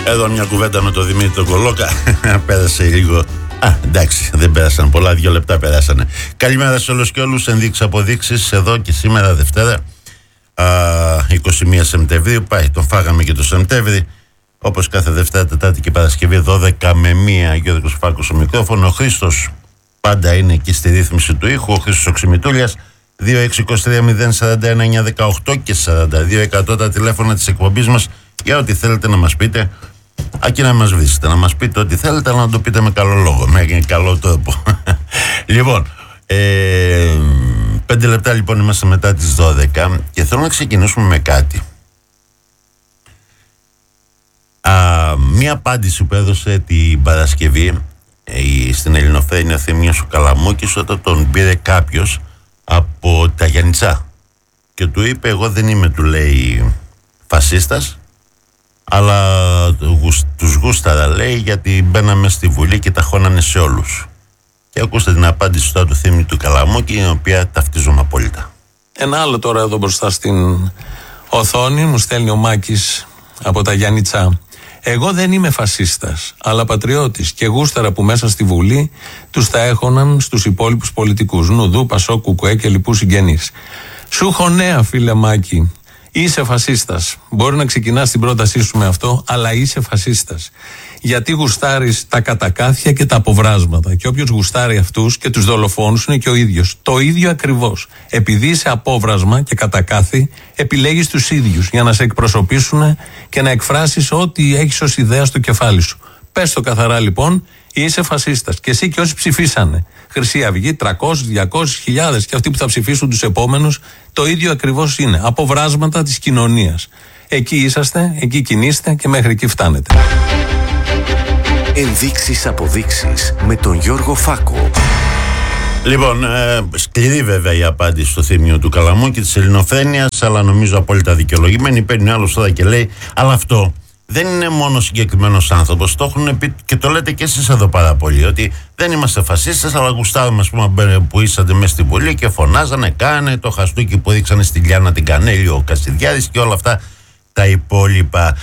Εδώ μια κουβέντα με τον Δημήτρη τον Κολόκα. Πέρασε λίγο. Εντάξει, δεν πέρασαν πολλά, 2 λεπτά περάσανε. Καλημέρα σε όλους και όλους. Ενδείξεις αποδείξεις εδώ και σήμερα Δευτέρα 21 Σεπτεμβρίου. Πάει, τον φάγαμε και το Σεπτέμβρη. Όπως κάθε Δευτέρα, Τετάρτη και Παρασκευή 12 με 1. Γιώργος Φάκος στο μικρόφωνο. Ο Χρήστος πάντα είναι εκεί στη ρύθμιση του ήχου. Ο Χρήστος ο Ξημητούλιας. 2623-041-918 και 42% τα τηλέφωνα της εκπομπής μας για ό,τι θέλετε να μας πείτε. Ακεί να μας βρίσκετε, να μας πείτε ό,τι θέλετε, αλλά να το πείτε με καλό λόγο, με καλό τρόπο. Λοιπόν, 5 λεπτά λοιπόν είμαστε μετά τις 12 και θέλω να ξεκινήσουμε με κάτι. Μία απάντηση που έδωσε την Παρασκευή στην Ελληνοφρένεια Θεμίας ο Καλαμούκης όταν τον πήρε κάποιος από τα Γιαννιτσά και του είπε, εγώ δεν είμαι, του λέει, φασίστας, αλλά τους γούσταρα, λέει, γιατί μπαίναμε στη Βουλή και τα χώνανε σε όλους. Και ακούστε την απάντηση τώρα του Θέμη του Καλαμούκη, η οποία ταυτίζομαι απόλυτα. Ένα άλλο τώρα εδώ μπροστά στην οθόνη μου στέλνει ο Μάκης από τα Γιαννιτσά. Εγώ δεν είμαι φασίστας, αλλά πατριώτης και γούσταρα που μέσα στη Βουλή τους τα έχωναν στους υπόλοιπους πολιτικούς. Νουδού, Πασό, Κουκουέ και λοιπούς συγγενείς. Σου έχω νέα, φίλε Μάκη. Είσαι φασίστας. Μπορεί να ξεκινάς την πρότασή σου με αυτό, αλλά είσαι φασίστας. Γιατί γουστάρεις τα κατακάθια και τα αποβράσματα. Και όποιος γουστάρει αυτούς και τους δολοφόνους είναι και ο ίδιος. Το ίδιο ακριβώς. Επειδή είσαι απόβρασμα και κατακάθι, επιλέγεις τους ίδιους για να σε εκπροσωπήσουν και να εκφράσεις ό,τι έχεις ως ιδέα στο κεφάλι σου. Πες το καθαρά λοιπόν, είσαι φασίστας. Και εσύ και όσοι ψηφίσανε. Χρυσή Αυγή, 300, 200 χιλιάδες και αυτοί που θα ψηφίσουν τους επόμενους, το ίδιο ακριβώς είναι. Αποβράσματα της κοινωνίας. Εκεί είσαστε, εκεί κινείστε και μέχρι εκεί φτάνετε. Ενδείξεις αποδείξεις με τον Γιώργο Φάκο. Λοιπόν, σκληρή βέβαια η απάντηση στο Θήμιο του Καλαμούκη της Ελληνοφρένειας, αλλά νομίζω απόλυτα δικαιολογημένη. Παίρνει άλλος τώρα και λέει, αλλά αυτό δεν είναι μόνο συγκεκριμένος άνθρωπος. Το έχουν πει και το λέτε και εσείς εδώ πάρα πολύ, ότι δεν είμαστε φασίστες, αλλά γουστάρουμε, ας πούμε, που είσατε μέσα στη Βουλή και φωνάζανε, κάνε το χαστούκι που δείξανε στη Λιάννα την Κανέλη, ο Κασιδιάρης και όλα αυτά τα υπόλοιπα.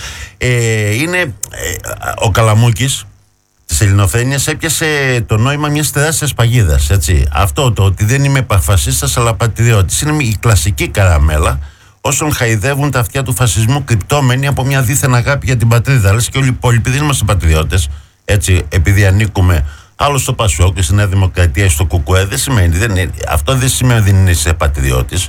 Ο Καλαμούκης της Ελληνοφρένειας έπιασε το νόημα μιας τεράστιας παγίδας, έτσι. Αυτό το ότι δεν είμαι φασίστας αλλά πατριώτης είναι η κλασική καραμέλα όσων χαϊδεύουν τα αυτιά του φασισμού κρυπτόμενοι από μια δίθεν αγάπη για την πατρίδα. Λες και όλοι οι υπόλοιποι δεν είμαστε πατριώτες, έτσι, επειδή ανήκουμε άλλο στο Πασόκ και στη Νέα Δημοκρατία ή στο Κουκουέ. Αυτό δεν σημαίνει ότι δεν είσαι πατριώτης.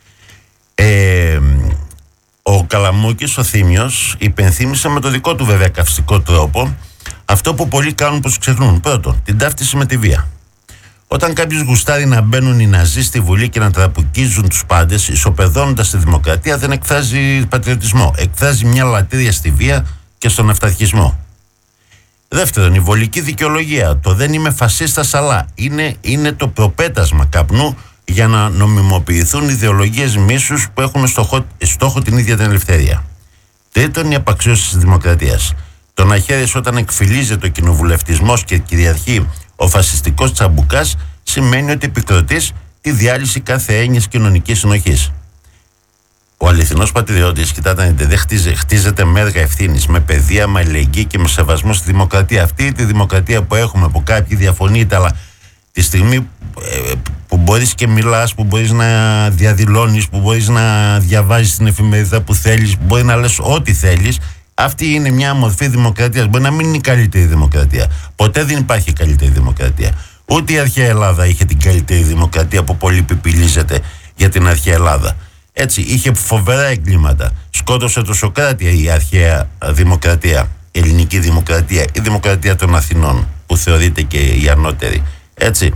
Ο Καλαμούκης, ο Θήμιος, υπενθύμησε με το δικό του βέβαια καυστικό τρόπο αυτό που πολλοί κάνουν πως ξεχνούν. Πρώτον, την ταύτιση με τη βία. Όταν κάποιος γουστάρει να μπαίνουν οι Ναζί στη Βουλή και να τραπουκίζουν τους πάντες, ισοπεδώνοντας τη δημοκρατία, δεν εκφράζει πατριωτισμό. Εκφράζει μια λατρεία στη βία και στον αυταρχισμό. Δεύτερον, η βολική δικαιολογία. Το δεν είμαι φασίστας, αλλά είναι το προπέτασμα καπνού για να νομιμοποιηθούν ιδεολογίες μίσους που έχουν στόχο την ίδια την ελευθερία. Τρίτον, η απαξίωση της δημοκρατίας. Το να χαίρεσαι όταν εκφυλίζεται ο κοινοβουλευτισμός και κυριαρχεί ο φασιστικός τσαμπουκάς σημαίνει ότι επικροτείς τη διάλυση κάθε έννοιας κοινωνικής συνοχής. Ο αληθινός πατριώτης, κοιτάτε, δεν χτίζεται με έργα ευθύνης, με παιδεία, με αλληλεγγύη και με σεβασμό στη δημοκρατία. Αυτή τη δημοκρατία που έχουμε, που κάποιοι διαφωνείτε, αλλά τη στιγμή που μπορείς και μιλάς, που μπορείς να διαδηλώνεις, που μπορείς να διαβάζεις την εφημερίδα που θέλεις, που μπορείς να λες ό,τι θέλεις, αυτή είναι μια μορφή δημοκρατίας. Μπορεί να μην είναι η καλύτερη δημοκρατία. Ποτέ δεν υπάρχει καλύτερη δημοκρατία. Ούτε η αρχαία Ελλάδα είχε την καλύτερη δημοκρατία που πολύ πιπιλίζεται για την αρχαία Ελλάδα. Έτσι, είχε φοβερά εγκλήματα. Σκότωσε το Σωκράτη η αρχαία δημοκρατία, η ελληνική δημοκρατία, η δημοκρατία των Αθηνών, που θεωρείται και η ανώτερη. Έτσι.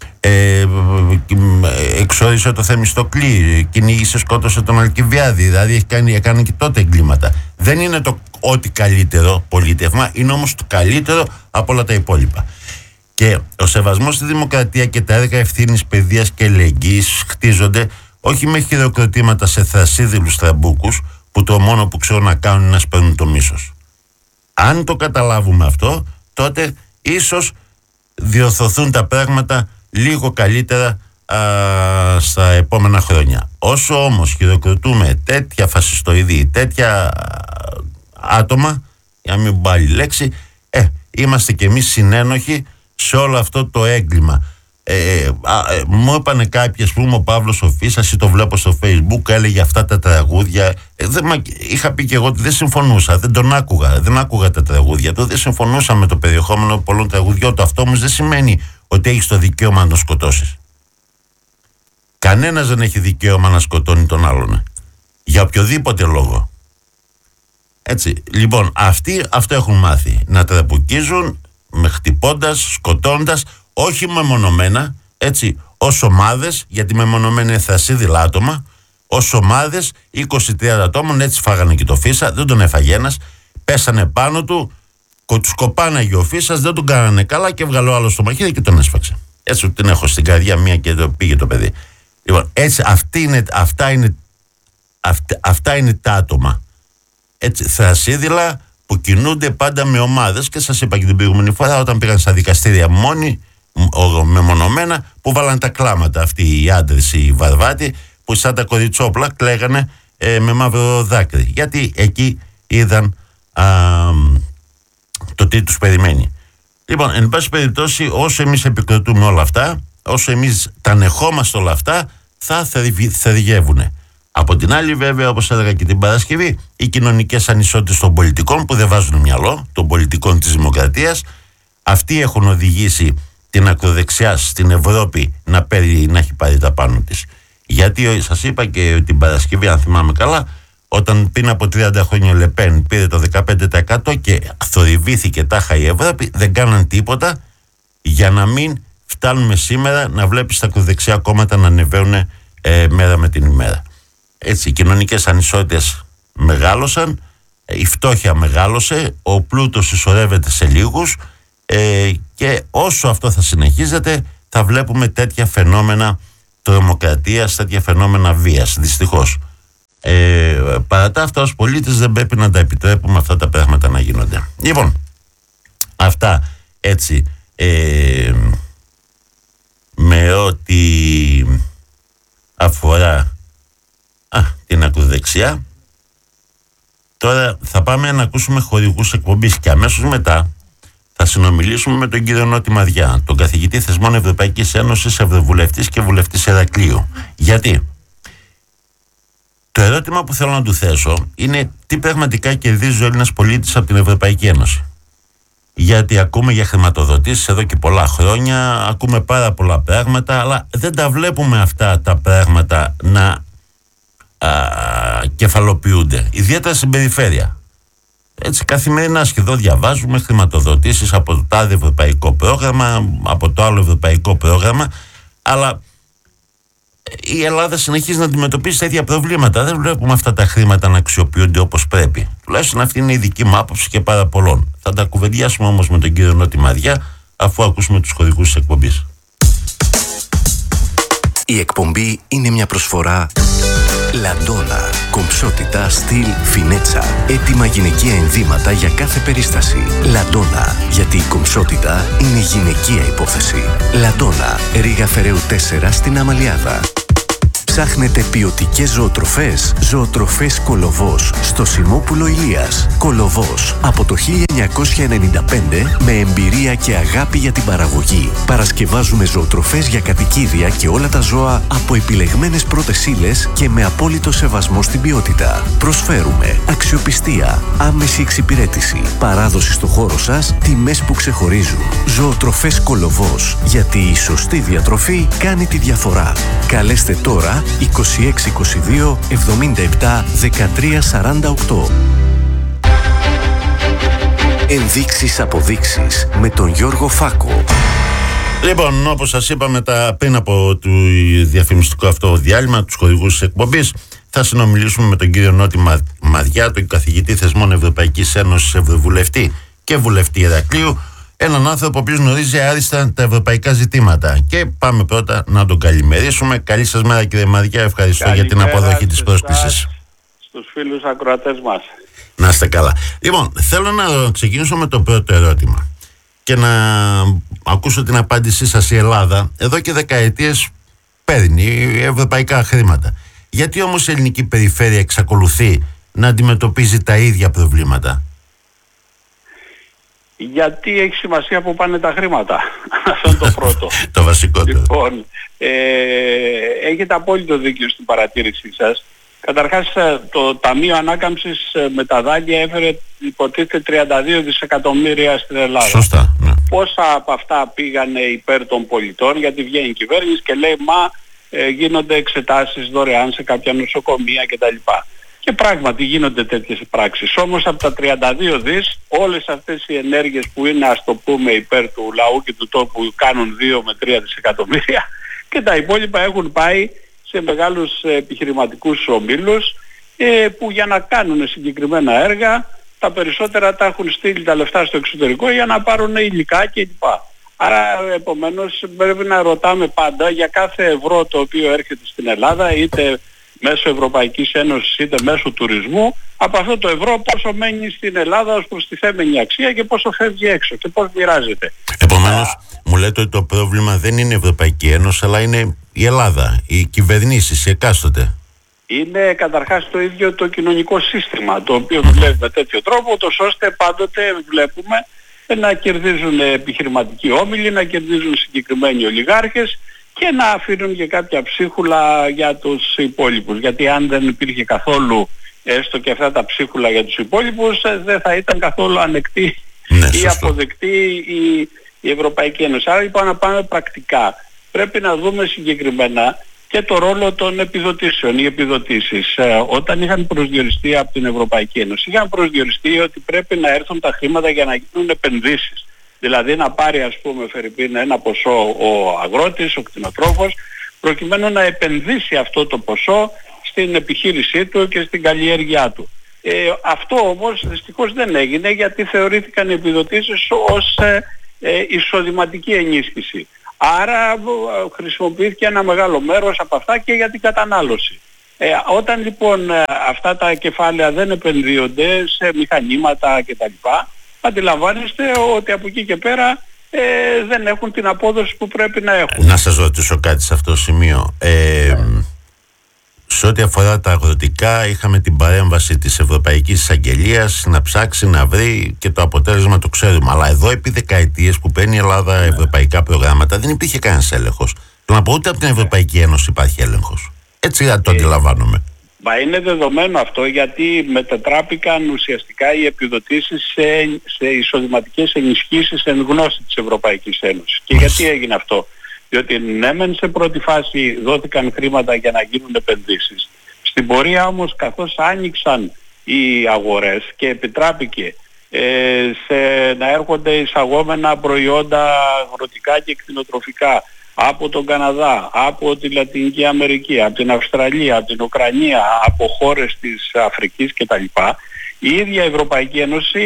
Εξόρισε το Θεμιστοκλή, κυνήγησε, σκότωσε τον Αλκιβιάδη, δηλαδή έκανε και τότε εγκλήματα. Δεν είναι το ό,τι καλύτερο πολίτευμα, είναι όμως το καλύτερο από όλα τα υπόλοιπα. Και ο σεβασμός στη δημοκρατία και τα έργα ευθύνης, παιδείας και ελεγγύης χτίζονται όχι με χειροκροτήματα σε θρασίδηλους τραμπούκους που το μόνο που ξέρουν να κάνουν είναι να σπέρνουν το μίσος. Αν το καταλάβουμε αυτό, τότε ίσως διορθωθούν τα πράγματα λίγο καλύτερα στα επόμενα χρόνια. Όσο όμως χειροκροτούμε τέτοια φασιστοειδή, τέτοια άτομα, για να μην πάλι λέξη, είμαστε κι εμείς συνένοχοι σε όλο αυτό το έγκλημα. Μου είπανε κάποιοι, ας πούμε, ο Παύλος ο Φίσας, ή το βλέπω στο Facebook, έλεγε αυτά τα τραγούδια. Είχα πει και εγώ ότι δεν συμφωνούσα, δεν άκουγα τα τραγούδια του, δεν συμφωνούσα με το περιεχόμενο πολλών τραγουδιών του. Αυτό όμως δεν σημαίνει ότι έχεις το δικαίωμα να τον σκοτώσεις. Κανένας δεν έχει δικαίωμα να σκοτώνει τον άλλον, για οποιοδήποτε λόγο. Έτσι, λοιπόν, αυτοί αυτό έχουν μάθει, να τραμπουκίζουν με χτυπώντας, σκοτώντας, όχι μεμονωμένα, έτσι, ως ομάδες, γιατί μεμονωμένα είναι θρασίδηλα άτομα, ως ομάδες, 20-30 ατόμων, έτσι φάγανε και το Φίσα, δεν τον έφαγε ένας, πέσανε πάνω του, τους κοπάναγε ο Φίσας, δεν τον κάνανε καλά και έβγαλε ο άλλος το μαχαίρι και τον έσφαξε. Έτσι, την έχω στην καρδιά μία και πήγε το παιδί. Λοιπόν, έτσι, αυτά είναι τα άτομα. Έτσι, θρασίδηλα που κινούνται πάντα με ομάδες, και σας είπα και την προηγούμενη φορά, όταν πήγαν στα δικαστήρια μόνοι, μεμονωμένα, που βάλαν τα κλάματα αυτοί οι άντρες, οι βαρβάτοι, που σαν τα κοριτσόπλα κλαίγανε με μαύρο δάκρυ, γιατί εκεί είδαν το τι τους περιμένει. Λοιπόν, εν πάση περιπτώσει, όσο εμείς επικροτούμε όλα αυτά, όσο εμείς τα ανεχόμαστε όλα αυτά, θα θεριγεύουνε. Από την άλλη, βέβαια, όπως έλεγα και την Παρασκευή, οι κοινωνικές ανισότητες των πολιτικών, που δεν βάζουν μυαλό, των πολιτικών της δημοκρατίας, αυτοί έχουν οδηγήσει την ακροδεξιά στην Ευρώπη να έχει πάρει τα πάνω της. Γιατί σας είπα και την Παρασκευή, αν θυμάμαι καλά, όταν πριν από 30 χρόνια ο Λεπέν πήρε το 15% και θορυβήθηκε τάχα η Ευρώπη, δεν κάναν τίποτα για να μην φτάνουμε σήμερα να βλέπεις τα ακροδεξιά κόμματα να ανεβαίνουν μέρα με την ημέρα. Έτσι, οι κοινωνικές ανισότητες μεγάλωσαν, η φτώχεια μεγάλωσε, ο πλούτος συσσωρεύεται σε λίγους, και όσο αυτό θα συνεχίζεται θα βλέπουμε τέτοια φαινόμενα τρομοκρατίας, τέτοια φαινόμενα βίας, δυστυχώς. Παρά τα αυτά, ως πολίτες δεν πρέπει να τα επιτρέπουμε αυτά τα πράγματα να γίνονται. Λοιπόν, αυτά έτσι με ό,τι αφορά την ακροδεξιά. Τώρα θα πάμε να ακούσουμε χορηγούς εκπομπής και αμέσως μετά θα συνομιλήσουμε με τον κύριο Νότι Μαδιά, τον καθηγητή θεσμών Ευρωπαϊκής Ένωσης, ευρωβουλευτής και βουλευτής Ηρακλείου. Γιατί? Το ερώτημα που θέλω να του θέσω είναι τι πραγματικά κερδίζει ο Έλληνας πολίτης από την Ευρωπαϊκή Ένωση. Γιατί ακούμε για χρηματοδοτήσεις εδώ και πολλά χρόνια, ακούμε πάρα πολλά πράγματα, αλλά δεν τα βλέπουμε αυτά τα πράγματα να κεφαλοποιούνται, ιδιαίτερα στην περιφέρεια. Έτσι, καθημερινά σχεδόν διαβάζουμε χρηματοδοτήσεις από το τάδε ευρωπαϊκό πρόγραμμα, από το άλλο ευρωπαϊκό πρόγραμμα, αλλά η Ελλάδα συνεχίζει να αντιμετωπίζει τα ίδια προβλήματα. Δεν βλέπουμε αυτά τα χρήματα να αξιοποιούνται όπως πρέπει. Τουλάχιστον αυτή είναι η δική μου άποψη και πάρα πολλών. Θα τα κουβεντιάσουμε όμως με τον κύριο Νότι Μαδιά, αφού ακούσουμε τους χορηγούς της εκπομπής. Η εκπομπή είναι μια προσφορά Λαντόνα. Κομψότητα, στυλ, φινέτσα. Έτοιμα γυναικεία ενδύματα για κάθε περίσταση. Λαντόνα. Γιατί η κομψότητα είναι γυναικεία υπόθεση. Λαντόνα. Ρήγα Φεραίου 4 στην Αμαλιάδα. Ψάχνετε ποιοτικές ζωοτροφές? Ζωοτροφές Κολοβός στο Σιμόπουλο Ηλίας. Κολοβός από το 1995 με εμπειρία και αγάπη για την παραγωγή. Παρασκευάζουμε ζωοτροφές για κατοικίδια και όλα τα ζώα από επιλεγμένες πρώτες ύλες και με απόλυτο σεβασμό στην ποιότητα. Προσφέρουμε αξιοπιστία, άμεση εξυπηρέτηση, παράδοση στο χώρο σας, τιμές που ξεχωρίζουν. Ζωοτροφές Κολοβός, γιατί η σωστή διατροφή κάνει τη διαφορά. Καλέστε τώρα 2622 77 13 48. Ενδείξεις αποδείξεις με τον Γιώργο Φάκο. Λοιπόν, όπως σας είπαμε πριν από το διαφημιστικό αυτό διάλειμμα, τους χορηγούς της εκπομπής, θα συνομιλήσουμε με τον κύριο Νότι Μαδιά, τον καθηγητή θεσμών Ευρωπαϊκής Ένωσης, ευρωβουλευτή και βουλευτή Ηρακλείου, έναν άνθρωπο ο οποίος γνωρίζει άριστα τα ευρωπαϊκά ζητήματα. Και πάμε πρώτα να τον καλημερίσουμε. Καλή σας μέρα, κύριε Μαδιά, ευχαριστώ για την αποδοχή της πρόσκλησης. Στους φίλους ακροατές μας. Να είστε καλά. Λοιπόν, θέλω να ξεκινήσω με το πρώτο ερώτημα και να ακούσω την απάντησή σας. Η Ελλάδα εδώ και δεκαετίες παίρνει ευρωπαϊκά χρήματα. Γιατί όμως η ελληνική περιφέρεια εξακολουθεί να αντιμετωπίζει τα ίδια προβλήματα? Γιατί έχει σημασία που πάνε τα χρήματα. Αυτό είναι το πρώτο. Το βασικότερο. Λοιπόν, έχετε απόλυτο δίκιο στην παρατήρησή σας. Καταρχάς το Ταμείο Ανάκαμψης με τα δάνεια έφερε υποτίθεται 32 δισεκατομμύρια στην Ελλάδα. Σωστά, ναι. Πόσα από αυτά πήγανε υπέρ των πολιτών, γιατί βγαίνει η κυβέρνηση και λέει γίνονται εξετάσεις δωρεάν σε κάποια νοσοκομεία κτλ. Και πράγματι γίνονται τέτοιες πράξεις. Όμως από τα 32 δις όλες αυτές οι ενέργειες που είναι, ας το πούμε, υπέρ του λαού και του τόπου κάνουν 2 με 3 δισεκατομμύρια και τα υπόλοιπα έχουν πάει σε μεγάλους επιχειρηματικούς ομίλους που για να κάνουν συγκεκριμένα έργα τα περισσότερα τα έχουν στείλει τα λεφτά στο εξωτερικό για να πάρουν υλικά κλπ. Άρα επομένως πρέπει να ρωτάμε πάντα για κάθε ευρώ το οποίο έρχεται στην Ελλάδα, είτε μέσω Ευρωπαϊκής Ένωσης είτε μέσω τουρισμού, από αυτό το ευρώ πόσο μένει στην Ελλάδα ως προστιθέμενη αξία και πόσο φεύγει έξω και πώς μοιράζεται. Επομένως, μου λέτε ότι το πρόβλημα δεν είναι η Ευρωπαϊκή Ένωση, αλλά είναι η Ελλάδα, οι κυβερνήσεις, οι εκάστοτε. Είναι καταρχάς το ίδιο το κοινωνικό σύστημα, το οποίο δουλεύει με τέτοιο τρόπο, ώστε πάντοτε βλέπουμε να κερδίζουν επιχειρηματικοί όμιλοι, να κερδίζουν συγκεκριμένοι ολιγάρχες και να αφήνουν και κάποια ψίχουλα για τους υπόλοιπους. Γιατί αν δεν υπήρχε καθόλου έστω και αυτά τα ψίχουλα για τους υπόλοιπους, δεν θα ήταν καθόλου ανεκτή ή αποδεκτή η Ευρωπαϊκή Ένωση. Άρα λοιπόν να πάμε πρακτικά. Πρέπει να δούμε συγκεκριμένα και το ρόλο των επιδοτήσεων. Οι επιδοτήσεις όταν είχαν προσδιοριστεί από την Ευρωπαϊκή Ένωση, είχαν προσδιοριστεί ότι πρέπει να έρθουν τα χρήματα για να γίνουν επενδύσεις. Δηλαδή να πάρει, ας πούμε, φερειπίν ένα ποσό ο αγρότης, ο κτηνοτρόφος, προκειμένου να επενδύσει αυτό το ποσό στην επιχείρησή του και στην καλλιέργειά του. Αυτό όμως δυστυχώς δεν έγινε, γιατί θεωρήθηκαν οι επιδοτήσεις ως εισοδηματική ενίσχυση. Άρα χρησιμοποιήθηκε ένα μεγάλο μέρος από αυτά και για την κατανάλωση. Όταν λοιπόν αυτά τα κεφάλαια δεν επενδύονται σε μηχανήματα κτλ., αντιλαμβάνεστε ότι από εκεί και πέρα δεν έχουν την απόδοση που πρέπει να έχουν. Να σας ρωτήσω κάτι σε αυτό το σημείο. Σε ό,τι αφορά τα αγροτικά, είχαμε την παρέμβαση της Ευρωπαϊκής Εισαγγελίας να ψάξει, να βρει, και το αποτέλεσμα το ξέρουμε. Αλλά εδώ επί δεκαετίες που παίρνει η Ελλάδα ευρωπαϊκά προγράμματα δεν υπήρχε κανένας έλεγχος. Θέλω να πω, ούτε από την Ευρωπαϊκή Ένωση υπάρχει έλεγχος. Έτσι το αντιλαμβάνομαι. Μα είναι δεδομένο αυτό, γιατί μετατράπηκαν ουσιαστικά οι επιδοτήσεις σε εισοδηματικές ενισχύσεις εν γνώση της Ευρωπαϊκής Ένωσης. Και γιατί έγινε αυτό? Διότι ναι μεν σε πρώτη φάση δόθηκαν χρήματα για να γίνουν επενδύσεις. Στην πορεία όμως, καθώς άνοιξαν οι αγορές και επιτράπηκε να έρχονται εισαγόμενα προϊόντα αγροτικά και κτηνοτροφικά από τον Καναδά, από τη Λατινική Αμερική, από την Αυστραλία, από την Ουκρανία, από χώρες της Αφρικής κτλ., η ίδια η Ευρωπαϊκή Ένωση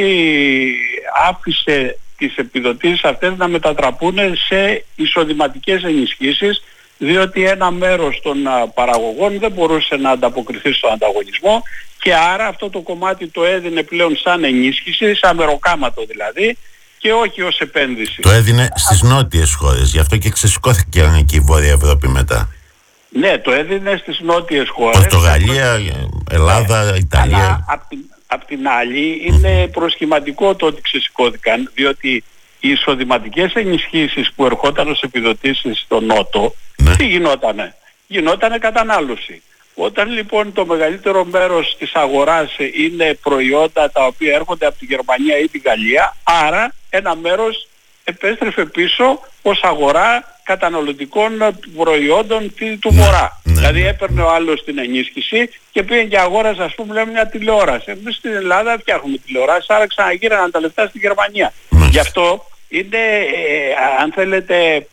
άφησε τις επιδοτήσεις αυτές να μετατραπούν σε εισοδηματικές ενισχύσεις, διότι ένα μέρος των παραγωγών δεν μπορούσε να ανταποκριθεί στον ανταγωνισμό και άρα αυτό το κομμάτι το έδινε πλέον σαν ενίσχυση, σαν μεροκάματο δηλαδή, και όχι ως επένδυση. Το έδινε στις νότιες χώρες, γι' αυτό και ξεσηκώθηκε και η Βόρεια Ευρώπη μετά. Ναι, το έδινε στις νότιες χώρες. Πορτογαλία, Ελλάδα, Ιταλία. Αλλά απ' την άλλη είναι προσχηματικό το ότι ξεσηκώθηκαν, διότι οι εισοδηματικές ενισχύσεις που ερχόταν ως επιδοτήσεις στο Νότο, τι γινότανε? Γινότανε κατανάλωση. Όταν λοιπόν το μεγαλύτερο μέρος της αγοράς είναι προϊόντα τα οποία έρχονται από τη Γερμανία ή τη Γαλλία, άρα ένα μέρος επέστρεφε πίσω ως αγορά καταναλωτικών προϊόντων του Βορρά. Δηλαδή έπαιρνε ο άλλος την ενίσχυση και πήγαινε και αγόρασε, ας πούμε, λέμε, μια τηλεόραση. Εμείς στην Ελλάδα φτιάχνουμε τηλεοράσεις, άρα ξαναγύραναν τα λεφτά στη Γερμανία. Γι' αυτό είναι, αν θέλετε,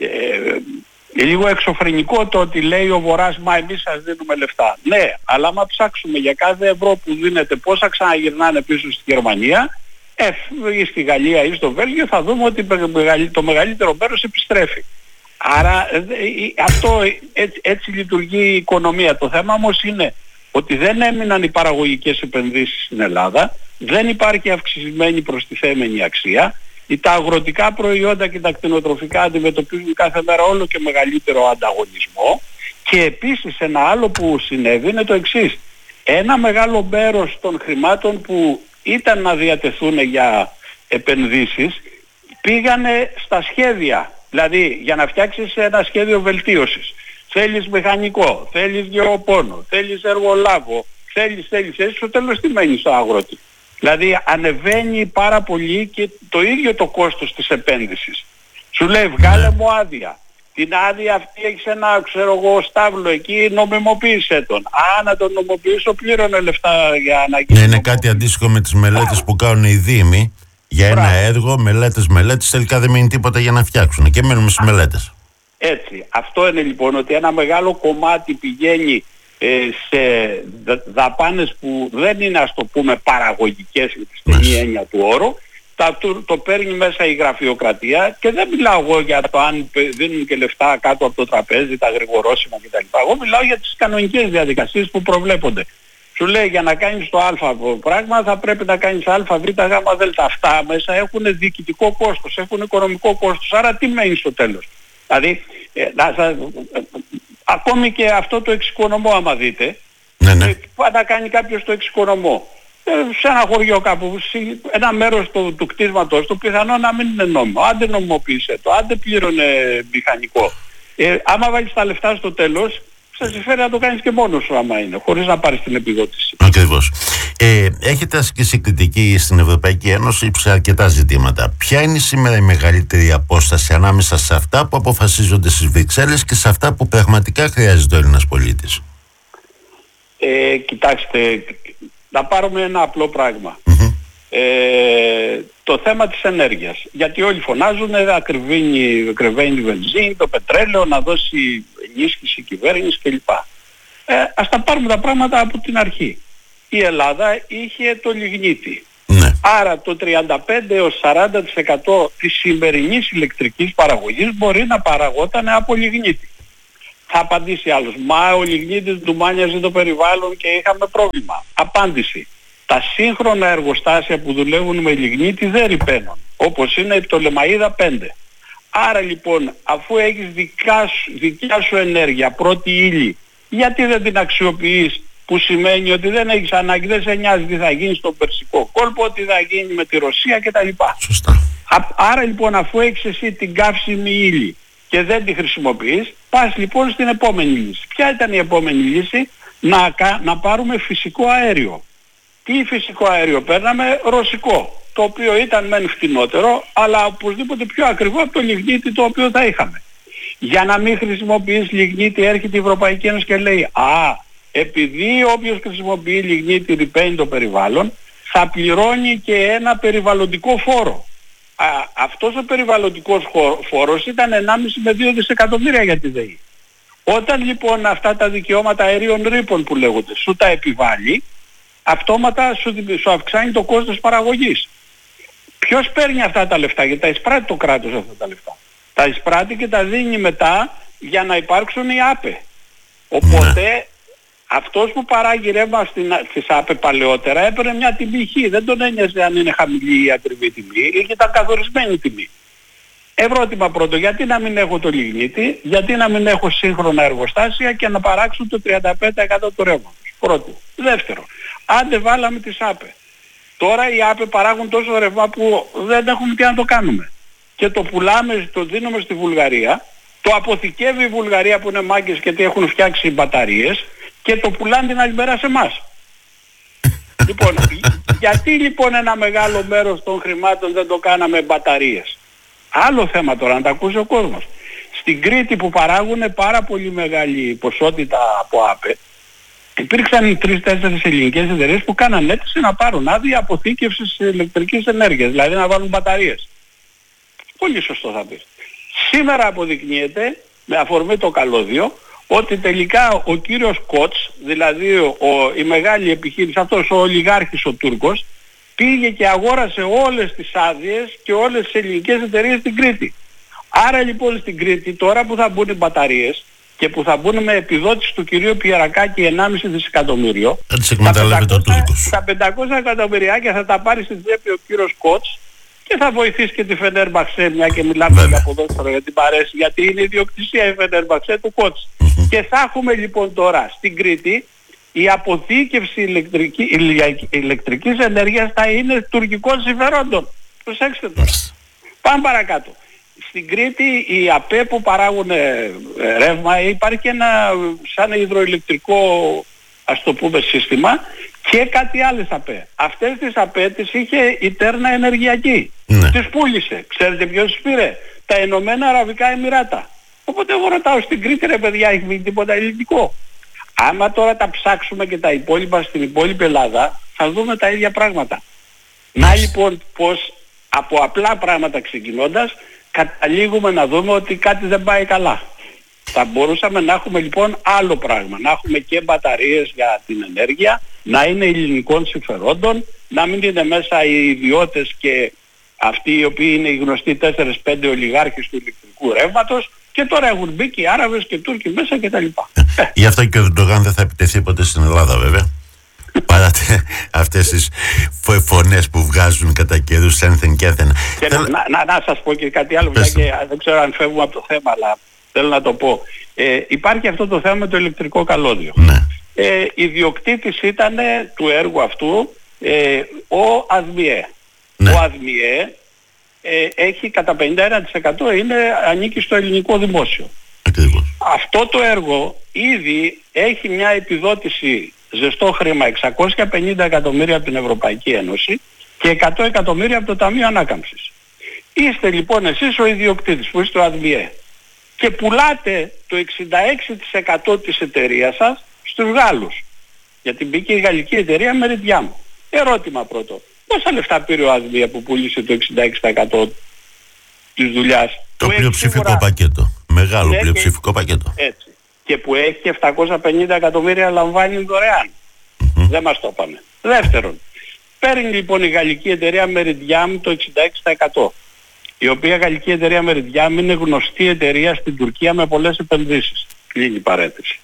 λίγο εξωφρενικό το ότι λέει ο Βορράς, μα εμείς σας δίνουμε λεφτά. Ναι, αλλά άμα ψάξουμε για κάθε ευρώ που δίνεται πόσα ξαναγυρνάνε πίσω στη Γερμανία ή στη Γαλλία ή στο Βέλγιο, θα δούμε ότι το μεγαλύτερο μέρος επιστρέφει. Άρα αυτό έτσι λειτουργεί η οικονομία. Το θέμα όμως είναι ότι δεν έμειναν οι παραγωγικές επενδύσεις στην Ελλάδα, δεν υπάρχει αυξημένη προστιθέμενη αξία. Τα αγροτικά προϊόντα και τα κτηνοτροφικά αντιμετωπίζουν κάθε μέρα όλο και μεγαλύτερο ανταγωνισμό, και επίσης ένα άλλο που συνέβη είναι το εξής. Ένα μεγάλο μέρος των χρημάτων που ήταν να διατεθούν για επενδύσεις πήγανε στα σχέδια. Δηλαδή για να φτιάξεις ένα σχέδιο βελτίωσης θέλεις μηχανικό, θέλεις γεωπόνο, θέλεις εργολάβο, θέλεις, στο τέλος τι μένει στο αγρότη. Δηλαδή ανεβαίνει πάρα πολύ και το ίδιο το κόστος της επένδυσης. Σου λέει βγάλε μου άδεια. Την άδεια αυτή έχεις ένα στάβλο εκεί, νομιμοποίησέ τον. Να τον νομιμοποιήσω, πλήρωνε λεφτά για να γίνει. Είναι κάτι αντίστοιχο με τις μελέτες που κάνουν οι δήμοι για ένα έργο, μελέτες, τελικά δεν μείνει τίποτα για να φτιάξουν και μένουμε στις μελέτες. Έτσι. Αυτό είναι λοιπόν, ότι ένα μεγάλο κομμάτι πηγαίνει σε δαπάνες που δεν είναι, ας το πούμε, παραγωγικές με τη στενή έννοια του όρου. Το παίρνει μέσα η γραφειοκρατία και δεν μιλάω εγώ για το αν δίνουν και λεφτά κάτω από το τραπέζι, τα γρηγορώσιμα κτλ. Εγώ μιλάω για τις κανονικές διαδικασίες που προβλέπονται. Σου λέει για να κάνεις το α πράγμα θα πρέπει να κάνεις α, β, γ, δ. Αυτά μέσα έχουν διοικητικό κόστος, έχουν οικονομικό κόστος. Άρα τι μένει στο τέλος. Δηλαδή ακόμη και αυτό το εξοικονομό άμα δείτε, να κάνει κάποιος το εξοικονομό. Σε ένα χωριό κάπου, ένα μέρος του κτίσματος του πιθανό να μην είναι νόμιμο. Άντε νομιμοποίησε το, άντε πλήρωνε μηχανικό. Άμα βάλεις τα λεφτά στο τέλος, σας συμφέρει να το κάνεις και μόνος σου άμα είναι, χωρίς να πάρεις την επιδότηση. Ακριβώς. Έχετε ασκήσει κριτική στην Ευρωπαϊκή Ένωση σε αρκετά ζητήματα. Ποια είναι σήμερα η μεγαλύτερη απόσταση ανάμεσα σε αυτά που αποφασίζονται στις Βρυξέλλες και σε αυτά που πραγματικά χρειάζεται ο Έλληνας πολίτης? Κοιτάξτε, να πάρουμε ένα απλό πράγμα. Το θέμα της ενέργειας. Γιατί όλοι φωνάζουν ακριβένει βενζίνη, το πετρέλαιο, να δώσει ενίσχυση κυβέρνηση κλπ. Ας τα πάρουμε τα πράγματα από την αρχή. Η Ελλάδα είχε το λιγνίτη. Άρα το 35 έως 40% της σημερινής ηλεκτρικής παραγωγής μπορεί να παραγόταν από λιγνίτη. Θα απαντήσει άλλος, μα ο λιγνίτης του μάνιαζε το περιβάλλον και είχαμε πρόβλημα. Απάντηση. Τα σύγχρονα εργοστάσια που δουλεύουν με λιγνίτη δεν ρυπαίνουν, όπως είναι η Πτολεμαΐδα 5. Άρα λοιπόν, αφού έχεις δικιά σου ενέργεια, πρώτη ύλη, γιατί δεν την αξιοποιείς, που σημαίνει ότι δεν έχεις ανάγκη, δεν σε νοιάζει τι θα γίνει στον Περσικό κόλπο, τι θα γίνει με τη Ρωσία κτλ. Σωστά. Άρα λοιπόν, αφού έχεις εσύ την καύσιμη ύλη και δεν τη χρησιμοποιείς, πας λοιπόν στην επόμενη λύση. Ποια ήταν η επόμενη λύση? Να πάρουμε φυσικό αέριο. Τι φυσικό αέριο παίρναμε? Ρωσικό, το οποίο ήταν μεν φτηνότερο, αλλά οπωσδήποτε πιο ακριβό από το λιγνίτη το οποίο θα είχαμε. Για να μην χρησιμοποιείς λιγνίτη, έρχεται η Ευρωπαϊκή Ένωση και λέει επειδή όποιος χρησιμοποιεί λιγνίτη ρυπαίνει το περιβάλλον, θα πληρώνει και ένα περιβαλλοντικό φόρο. Αυτός ο περιβαλλοντικός φόρος ήταν 1,5 με 2 δισεκατομμύρια για τη ΔΕΗ. Όταν λοιπόν αυτά τα δικαιώματα αερίων ρήπων που λέγονται σου τα επιβάλλει, αυτόματα σου αυξάνει το κόστος παραγωγής. Ποιος παίρνει αυτά τα λεφτά? Γιατί τα εισπράττει το κράτος αυτά τα λεφτά. Τα εισπράττει και τα δίνει μετά για να υπάρξουν οι ΑΠΕ. Οπότε αυτός που παράγει ρεύμα στις ΑΠΕ παλαιότερα έπαιρνε μια τιμή χ. Δεν τον ένοιαζε αν είναι χαμηλή ή ακριβή τιμή, ήταν καθορισμένη τιμή. Ερώτημα πρώτο, γιατί να μην έχω το λιγνίτη, γιατί να μην έχω σύγχρονα εργοστάσια και να παράξουν το 35% του ρεύματος? Πρώτο. Δεύτερο, άντε βάλαμε τις ΑΠΕ. Τώρα οι ΑΠΕ παράγουν τόσο ρεύμα που δεν έχουμε τι να το κάνουμε. Και το πουλάμε, το δίνουμε στη Βουλγαρία, το αποθηκεύει η Βουλγαρία που είναι μάγκες γιατί έχουν φτιάξει μπαταρίες και το πουλάνε την άλλη μέρα σε εμάς. Λοιπόν, γιατί λοιπόν ένα μεγάλο μέρος των χρημάτων δεν το κάναμε μπαταρίες? Άλλο θέμα τώρα, να τα ακούσει ο κόσμος. Στην Κρήτη που παράγουν πάρα πολύ μεγάλη ποσότητα από ΑΠΕ, υπήρξαν 3-4 ελληνικές εταιρείες που κάναν αίτηση να πάρουν άδεια αποθήκευσης ηλεκτρικής ενέργειας, δηλαδή να βάλουν μπαταρίες. Πολύ σωστό θα πεις. Σήμερα αποδεικνύεται, με αφορμή το καλώδιο, ότι τελικά ο κύριος Κότς, δηλαδή η μεγάλη επιχείρηση, αυτός ο ολιγάρχης ο Τούρκος, πήγε και αγόρασε όλες τις άδειες και όλες τις ελληνικές εταιρείες στην Κρήτη. Άρα λοιπόν στην Κρήτη τώρα που θα μπουν οι μπαταρίες και που θα μπουν με επιδότηση του κυρίου Πιερακάκη 1,5 δισεκατομμύριο, τα 500 εκατομμυριάκια θα τα πάρει στην τσέπη ο κύριος Κότς και θα βοηθήσει και τη Φενέρμπαξε, μια και μιλάμε για ποδόσφαιρο, γιατί την παρέσει, γιατί είναι ιδιοκτησία η Φενέρμπαξε του Κότς. Και θα έχουμε λοιπόν τώρα στην Κρήτη η αποθήκευση ηλεκτρικής ενέργειας θα είναι τουρκικών συμφερόντων. Προσέξτε τώρα. Πάμε παρακάτω. Στην Κρήτη οι ΑΠΕ που παράγουν ρεύμα, υπάρχει και ένα σαν υδροηλεκτρικό, ας το πούμε, σύστημα και κάτι άλλες ΑΠΕ. Αυτές τις ΑΠΕ τις είχε η Τέρνα Ενεργειακή. Ναι. Τις πούλησε. Ξέρετε ποιος τις πήρε? Τα Ηνωμένα Αραβικά Εμιράτα. Οπότε εγώ ρωτάω στην Κρήτη, ρε παιδιά, έχει βγει τίποτα ελληνικό? Άμα τώρα τα ψάξουμε και τα υπόλοιπα στην υπόλοιπη Ελλάδα, θα δούμε τα ίδια πράγματα. Να λοιπόν πως από απλά πράγματα ξεκινώντας, καταλήγουμε να δούμε ότι κάτι δεν πάει καλά. Θα μπορούσαμε να έχουμε λοιπόν άλλο πράγμα. Να έχουμε και μπαταρίες για την ενέργεια, να είναι ελληνικών συμφερόντων, να μην είναι μέσα οι ιδιώτες και αυτοί οι οποίοι είναι οι γνωστοί 4-5 ολιγάρχες του ηλεκτρικού ρεύματος, και τώρα έχουν μπει και οι Άραβες και οι Τούρκοι μέσα κτλ. Γι' αυτό και ο Ερντογάν δεν θα επιτεθεί ποτέ στην Ελλάδα, βέβαια. Παρά αυτές τις φωνές που βγάζουν κατά καιρούς ένθεν και ένθεν. Και να σας πω και κάτι άλλο, και δεν ξέρω αν φεύγουμε από το θέμα, αλλά θέλω να το πω. Υπάρχει αυτό το θέμα με το ηλεκτρικό καλώδιο. Ναι. Ιδιοκτήτης ήταν του έργου αυτού ο ΑΔΜΙΕ. Ναι. Ο ΑΔΜΙΕ έχει κατά 51% ανήκει στο ελληνικό δημόσιο. Ακριβώς. Αυτό το έργο ήδη έχει μια επιδότηση ζεστό χρήμα 650 εκατομμύρια από την Ευρωπαϊκή Ένωση και 100 εκατομμύρια από το Ταμείο Ανάκαμψης. Είστε λοιπόν εσείς ο ιδιοκτήτης που είστε ο ΑΔΜΙΕ και πουλάτε το 66% της εταιρείας σας στους Γάλλους. Γιατί μπήκε η γαλλική εταιρεία Meridiam. Ερώτημα πρώτο. Πόσα λεφτά πήρε ο ΑΔΜΙΕ που πούλησε το 66% της δουλειάς? Το πλειοψηφικό πακέτο. Μεγάλο πλειοψηφικό πακέτο. Έτσι. Και που έχει 750 εκατομμύρια λαμβάνει δωρεάν. Δεν μας το είπανε. Δεύτερον, παίρνει λοιπόν η γαλλική εταιρεία Meridiam το 66%. Η οποία γαλλική εταιρεία Meridiam είναι γνωστή εταιρεία στην Τουρκία με πολλές επενδύσεις. Κλείνει η παρένθεση.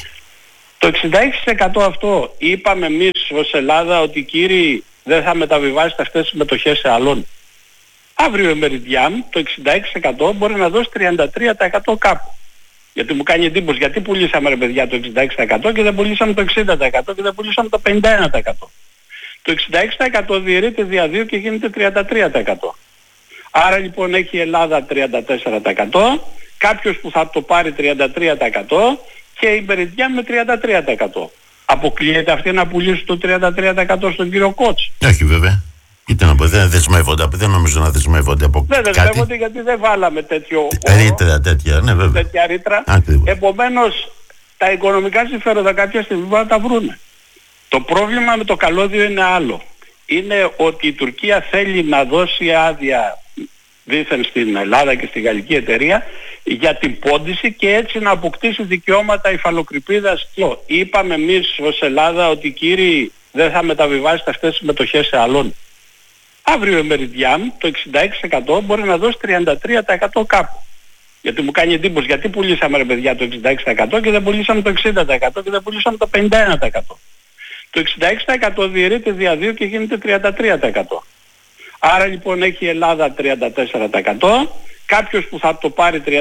Το 66% αυτό είπαμε εμείς ως Ελλάδα ότι κύριοι δεν θα μεταβιβάσετε αυτές τις μετοχές σε άλλον. Αύριο η Meridiam το 66% μπορεί να δώσει 33% κάπου. Γιατί μου κάνει εντύπωση, γιατί πουλήσαμε ρε παιδιά το 66% και δεν πουλήσαμε το 60% και δεν πουλήσαμε το 51%. Το 66% διαιρείται δια 2 και γίνεται 33%. Άρα λοιπόν έχει η Ελλάδα 34%, κάποιος που θα το πάρει 33% και η Meridiam με 33%. Αποκλείεται αυτή να πουλήσει το 33% στον κύριο Κότς? Όχι βέβαια. Είτε να πω, δεν δεσμεύονται, δεν νομίζω να δεσμεύονται από κάτι. Δεν δεσμεύονται γιατί δεν βάλαμε τέτοιο όρο, τέτοια, ναι, βέβαια. Τέτοια ρήτρα. Επομένως τα οικονομικά συμφέροντα κάποια στιγμή θα τα βρούνε. Το πρόβλημα με το καλώδιο είναι άλλο. Είναι ότι η Τουρκία θέλει να δώσει άδεια δήθεν στην Ελλάδα και στη γαλλική εταιρεία για την πώντιση και έτσι να αποκτήσει δικαιώματα υφαλοκρηπίδας. Είπαμε εμείς ως Ελλάδα ότι κύριοι δεν θα μεταβιβάσετε αυτές τις μετοχές σε άλλον. Αύριο η Meridiam το 66% μπορεί να δώσει 33% κάπου. Γιατί μου κάνει εντύπωση, γιατί πουλήσαμε ρε παιδιά το 66% και δεν πουλήσαμε το 60% και δεν πουλήσαμε το 51%. Το 66% διαιρείται δια 2 και γίνεται 33%. Άρα λοιπόν έχει η Ελλάδα 34%, κάποιος που θα το πάρει 33%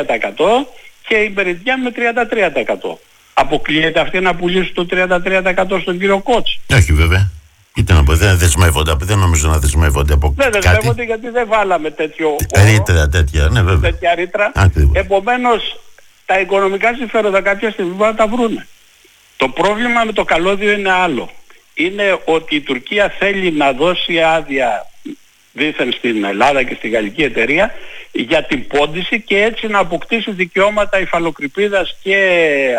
και η Meridiam με 33%. Αποκλείεται αυτή να πουλήσει το 33% στον κύριο Κότς? Όχι βέβαια. Είτε να πω, δεν δεσμεύονται, δεν νομίζω να δεσμεύονται από κάτι. Δεν δεσμεύονται γιατί δεν βάλαμε τέτοιο ρήτρα, τέτοια, ναι, βέβαια. Τέτοια ρήτρα. Επομένως τα οικονομικά συμφέροντα κάποια στιγμή θα τα βρούνε. Το πρόβλημα με το καλώδιο είναι άλλο. Είναι ότι η Τουρκία θέλει να δώσει άδεια δήθεν στην Ελλάδα και στη γαλλική εταιρεία για την πώντιση και έτσι να αποκτήσει δικαιώματα υφαλοκρηπίδας και